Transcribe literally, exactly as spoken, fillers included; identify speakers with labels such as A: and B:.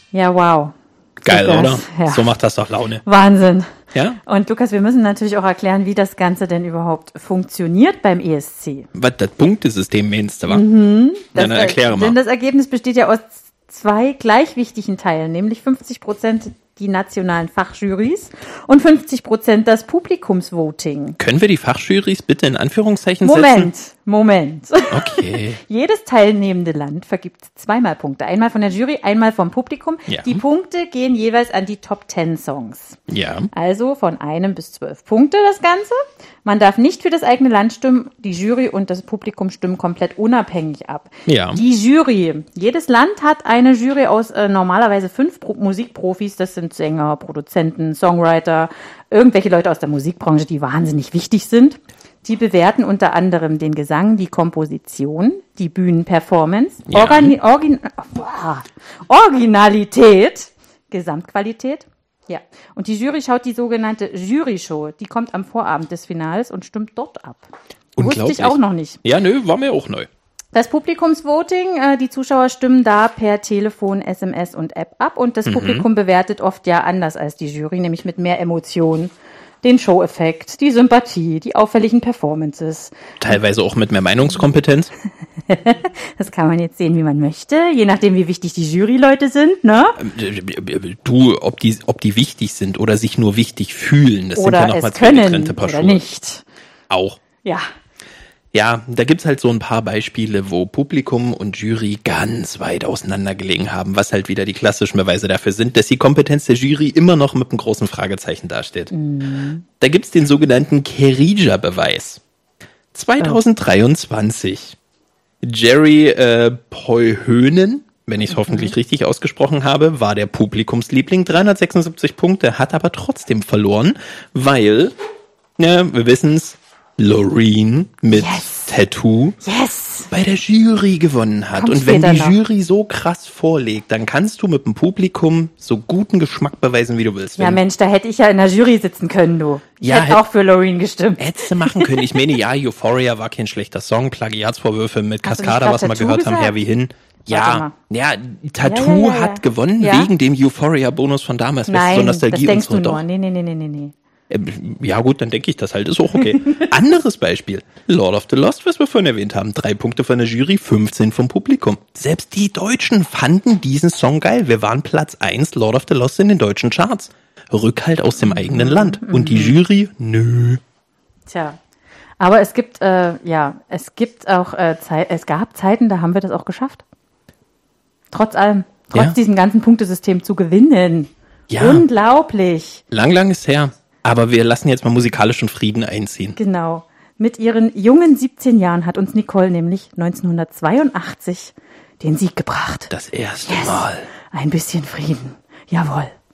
A: Ja, wow.
B: Geil,
A: Super.
B: oder?
A: Ja.
B: So macht das doch Laune.
A: Wahnsinn.
B: Ja?
A: Und Lukas, wir müssen natürlich auch erklären, wie das Ganze denn überhaupt funktioniert beim E S C.
B: Was das Punktesystem meinst du, wa?
A: Mhm.
B: Na, dann erkläre mal.
A: Denn das Ergebnis besteht ja aus zwei gleich wichtigen Teilen, nämlich fünfzig Prozent die nationalen Fachjurys und fünfzig Prozent das Publikumsvoting.
B: Können wir die Fachjurys bitte in Anführungszeichen
A: Moment,
B: setzen?
A: Moment.
B: Okay.
A: Jedes teilnehmende Land vergibt zweimal Punkte. Einmal von der Jury, einmal vom Publikum.
B: Ja.
A: Die Punkte gehen jeweils an die Top Ten Songs.
B: Ja.
A: Also von einem bis zwölf Punkte das Ganze. Man darf nicht für das eigene Land stimmen. Die Jury und das Publikum stimmen komplett unabhängig ab.
B: Ja.
A: Die Jury. Jedes Land hat eine Jury aus äh, normalerweise fünf Pro- Musikprofis. Das sind Sänger, Produzenten, Songwriter, irgendwelche Leute aus der Musikbranche, die wahnsinnig wichtig sind. Die bewerten unter anderem den Gesang, die Komposition, die Bühnenperformance,
B: Ja.
A: Organi- Orgin- Boah. Originalität, Gesamtqualität. Ja, und die Jury schaut die sogenannte Jury-Show. Die kommt am Vorabend des Finals und stimmt dort ab. Wusste ich auch noch nicht.
B: Ja, nö, war mir auch neu.
A: Das Publikumsvoting, äh, die Zuschauer stimmen da per Telefon, S M S und App ab. Und das
B: Mhm.
A: Publikum bewertet oft ja anders als die Jury, nämlich mit mehr Emotionen. Den Show-Effekt, die Sympathie, die auffälligen Performances.
B: Teilweise auch mit mehr Meinungskompetenz.
A: Das kann man jetzt sehen, wie man möchte, je nachdem, wie wichtig die Juryleute sind, ne?
B: Du, ob die, ob die wichtig sind oder sich nur wichtig fühlen, das
A: Oder
B: sind ja nochmal
A: es
B: zwei
A: können
B: getrennte Paar
A: oder
B: Schuhe.
A: nicht.
B: Auch.
A: Ja.
B: Ja, da gibt's halt so ein paar Beispiele, wo Publikum und Jury ganz weit auseinander gelegen haben, was halt wieder die klassischen Beweise dafür sind, dass die Kompetenz der Jury immer noch mit einem großen Fragezeichen dasteht. Mhm. Da gibt's den sogenannten Kerija-Beweis. zwanzig dreiundzwanzig. Jerry äh, Poihönen, wenn ich es mhm. hoffentlich richtig ausgesprochen habe, war der Publikumsliebling, dreihundertsechsundsiebzig Punkte, hat aber trotzdem verloren, weil, ja, wir wissen's, Loreen mit
A: Yes.
B: Tattoo
A: Yes.
B: bei der Jury gewonnen hat.
A: Kommt
B: Und wenn die
A: später noch.
B: Jury so krass vorlegt, dann kannst du mit dem Publikum so guten Geschmack beweisen, wie du willst.
A: Ja,
B: Wenn-
A: Mensch, da hätte ich ja in der Jury sitzen können, du. Ich
B: Ja,
A: hätte
B: hätt-
A: auch für Loreen gestimmt.
B: Hättest du machen können. Ich meine, ja, Euphoria war kein schlechter Song. Plagiatsvorwürfe mit
A: Hast du nicht
B: Cascada,
A: grad
B: was wir
A: Tattoo
B: gehört haben,
A: gesagt?
B: her wie hin.
A: Warte
B: Ja,
A: mal.
B: ja, Tattoo
A: Ja, ja, ja, ja.
B: hat gewonnen
A: Ja.
B: wegen dem Euphoria-Bonus von damals. Weißt du, so
A: Nein, das
B: Nostalgie
A: denkst
B: und so.
A: du nur.
B: Doch.
A: Nee, nee, nee, nee, nee, nee.
B: Ähm, Ja gut, dann denke ich das halt, ist auch okay. Anderes Beispiel, Lord of the Lost, was wir vorhin erwähnt haben. Drei Punkte von der Jury, fünfzehn vom Publikum. Selbst die Deutschen fanden diesen Song geil. Wir waren Platz eins, Lord of the Lost in den deutschen Charts. Rückhalt aus dem eigenen Land. Und die Jury, nö.
A: Tja. Aber es gibt, äh, ja, es gibt auch, äh, Zeit, es gab Zeiten, da haben wir das auch geschafft. Trotz allem. Trotz
B: Ja.
A: diesem ganzen Punktesystem zu gewinnen.
B: Ja.
A: Unglaublich.
B: Lang, lang ist her. Aber wir lassen jetzt mal musikalischen Frieden einziehen.
A: Genau. Mit ihren jungen siebzehn Jahren hat uns Nicole nämlich neunzehnhundertzweiundachtzig den Sieg gebracht.
B: Das erste
A: Yes.
B: Mal.
A: Ein bisschen Frieden. Jawohl.